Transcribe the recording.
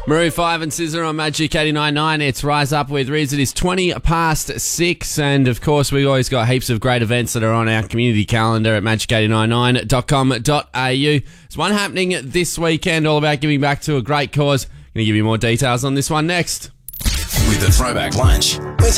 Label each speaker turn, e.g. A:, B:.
A: Maroon 5 and Scissor on Magic 89.9. It's Rise Up with Riz. It is 20 past 6. And, of course, we've always got heaps of great events that are on our community calendar at magic899.com.au. There's one happening this weekend all about giving back to a great cause. Going to give you more details on this one next.
B: With the Throwback Lunch.